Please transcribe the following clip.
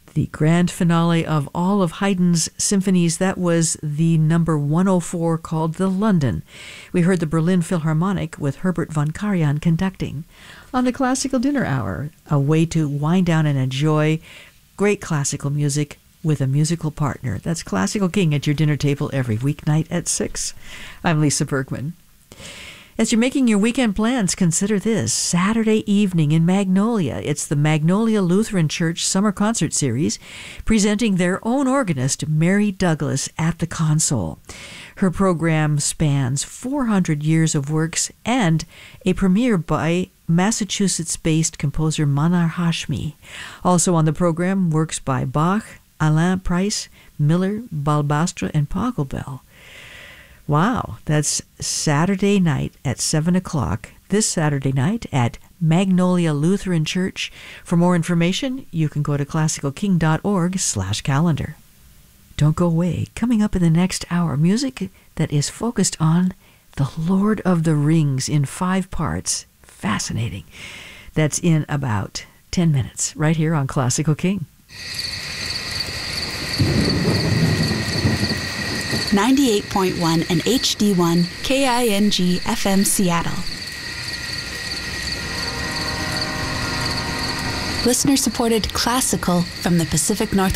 The grand finale of all of Haydn's symphonies, that was the number 104 called The London. We heard the Berlin Philharmonic with Herbert von Karajan conducting. On the Classical Dinner Hour, a way to wind down and enjoy great classical music with a musical partner. That's Classical King at your dinner table every weeknight at 6. I'm Lisa Bergman. As you're making your weekend plans, consider this. Saturday evening in Magnolia. It's the Magnolia Lutheran Church Summer Concert Series, presenting their own organist, Mary Douglas, at the console. Her program spans 400 years of works and a premiere by Massachusetts-based composer Manar Hashmi. Also on the program, works by Bach, Alain Price, Miller, Balbastra, and Pachelbel. Wow, that's Saturday night at 7 o'clock, this Saturday night at Magnolia Lutheran Church. For more information, you can go to classicalking.org/calendar. Don't go away. Coming up in the next hour, music that is focused on the Lord of the Rings in 5 parts. Fascinating. That's in about 10 minutes, right here on Classical King. 98.1 and HD1 KING FM Seattle. Listener-supported classical from the Pacific Northwest.